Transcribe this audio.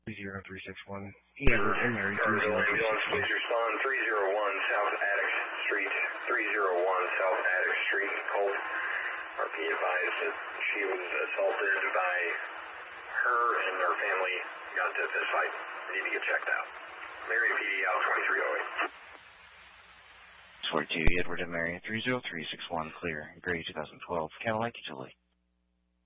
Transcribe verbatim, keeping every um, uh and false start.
zero three six one. Edward and Mary three zero three six one. Please respond three zero one South Attic Street, three zero one South Attic Street, Colt. R P advised that she was assaulted by her and her family, got to this fight, need to get checked out. Mary P D out twenty-three oh eight. forty-two, Edward and Mary three zero three six one, clear, Gray twenty twelve, Cadillac Utility.